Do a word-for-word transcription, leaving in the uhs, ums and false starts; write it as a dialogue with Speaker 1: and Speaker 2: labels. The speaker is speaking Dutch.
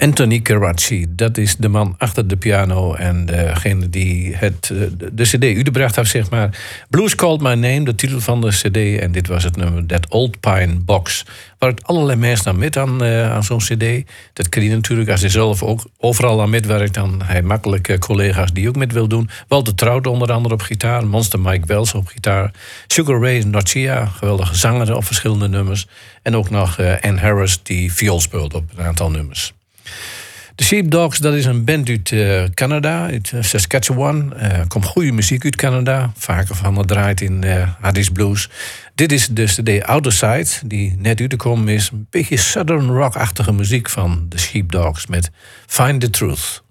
Speaker 1: Anthony Carracci, dat is de man achter de piano en degene die het, de, de cd uitgebracht heeft, zeg maar. Blues Called My Name, de titel van de cd. En dit was het nummer That Old Pine Box. Waar het allerlei mensen aan met aan, uh, aan zo'n cd. Dat kan je natuurlijk, als hij zelf ook overal aan metwerkt, dan hij makkelijk uh, collega's die ook met wil doen. Walter Trout onder andere op gitaar, Monster Mike Wells op gitaar, Sugar Ray Norcia, geweldige zanger op verschillende nummers. En ook nog uh, Ann Harris die viool speelt op een aantal nummers. De Sheepdogs, dat is een band uit uh, Canada, uit uh, Saskatchewan. Er uh, komt goede muziek uit Canada. Vaker van het draait in uh, Hardy's Blues. Dit is dus de Outer Side, die net uit te komen is. Een beetje southern rock-achtige muziek van de Sheepdogs met Find the Truth.